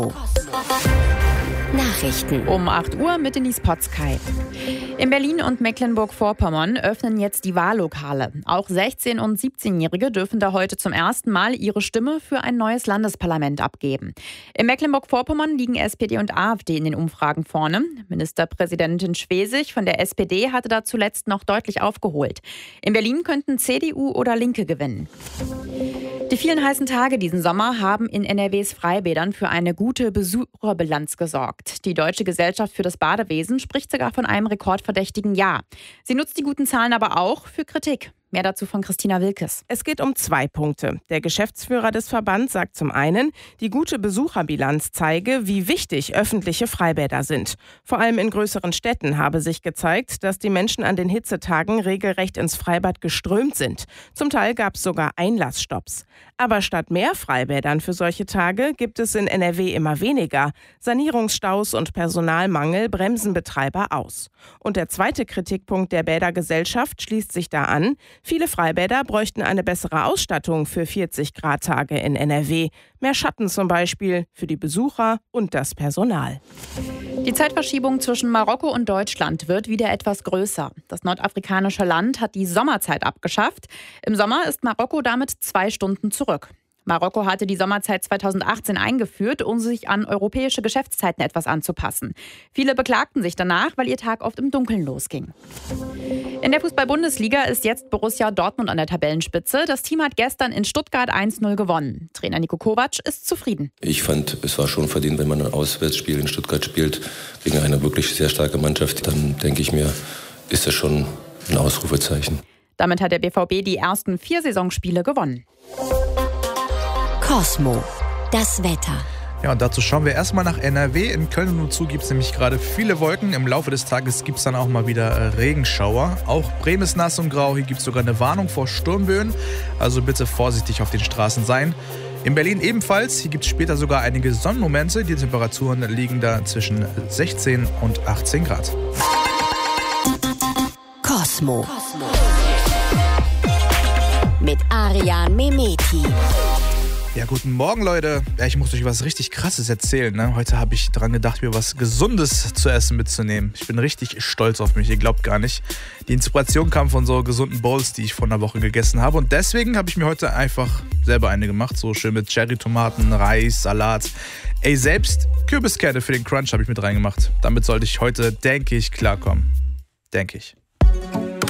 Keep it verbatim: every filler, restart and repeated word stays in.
Nachrichten um acht Uhr mit Denise Potzkei. In Berlin und Mecklenburg-Vorpommern öffnen jetzt die Wahllokale. Auch sechzehn- und siebzehnjährige dürfen da heute zum ersten Mal ihre Stimme für ein neues Landesparlament abgeben. In Mecklenburg-Vorpommern liegen S P D und AfD in den Umfragen vorne. Ministerpräsidentin Schwesig von der S P D hatte da zuletzt noch deutlich aufgeholt. In Berlin könnten C D U oder Linke gewinnen. Die vielen heißen Tage diesen Sommer haben in N R Ws Freibädern für eine gute Besucherbilanz gesorgt. Die Deutsche Gesellschaft für das Badewesen spricht sogar von einem rekordverdächtigen Jahr. Sie nutzt die guten Zahlen aber auch für Kritik. Mehr dazu von Christina Wilkes. Es geht um zwei Punkte. Der Geschäftsführer des Verbands sagt zum einen, die gute Besucherbilanz zeige, wie wichtig öffentliche Freibäder sind. Vor allem in größeren Städten habe sich gezeigt, dass die Menschen an den Hitzetagen regelrecht ins Freibad geströmt sind. Zum Teil gab es sogar Einlassstopps. Aber statt mehr Freibädern für solche Tage gibt es in N R W immer weniger. Sanierungsstaus und Personalmangel bremsen Betreiber aus. Und der zweite Kritikpunkt der Bädergesellschaft schließt sich da an. Viele Freibäder bräuchten eine bessere Ausstattung für vierzig-Grad-Tage in N R W. Mehr Schatten zum Beispiel für die Besucher und das Personal. Die Zeitverschiebung zwischen Marokko und Deutschland wird wieder etwas größer. Das nordafrikanische Land hat die Sommerzeit abgeschafft. Im Sommer ist Marokko damit zwei Stunden zurück. Marokko hatte die Sommerzeit zweitausendachtzehn eingeführt, um sich an europäische Geschäftszeiten etwas anzupassen. Viele beklagten sich danach, weil ihr Tag oft im Dunkeln losging. In der Fußball-Bundesliga ist jetzt Borussia Dortmund an der Tabellenspitze. Das Team hat gestern in Stuttgart eins null gewonnen. Trainer Niko Kovac ist zufrieden. Ich fand, es war schon verdient, wenn man ein Auswärtsspiel in Stuttgart spielt, gegen eine wirklich sehr starke Mannschaft. Dann denke ich mir, ist das schon ein Ausrufezeichen. Damit hat der B V B die ersten vier Saisonspiele gewonnen. Cosmo, das Wetter. Ja, und dazu schauen wir erstmal nach N R W. In Köln und umzu gibt es nämlich gerade viele Wolken. Im Laufe des Tages gibt es dann auch mal wieder äh, Regenschauer. Auch Bremen ist nass und grau. Hier gibt es sogar eine Warnung vor Sturmböen. Also bitte vorsichtig auf den Straßen sein. In Berlin ebenfalls. Hier gibt es später sogar einige Sonnenmomente. Die Temperaturen liegen da zwischen sechzehn und achtzehn Grad. Cosmo. Cosmo. Mit Arian Mehmeti. Ja, guten Morgen, Leute. Ja, ich muss euch was richtig Krasses erzählen. Ne? Heute habe ich daran gedacht, mir was Gesundes zu essen mitzunehmen. Ich bin richtig stolz auf mich, ihr glaubt gar nicht. Die Inspiration kam von so gesunden Bowls, die ich vor einer Woche gegessen habe. Und deswegen habe ich mir heute einfach selber eine gemacht. So schön mit Cherry-Tomaten, Reis, Salat. Ey, selbst Kürbiskerne für den Crunch habe ich mit reingemacht. Damit sollte ich heute, denke ich, klarkommen. Denke ich.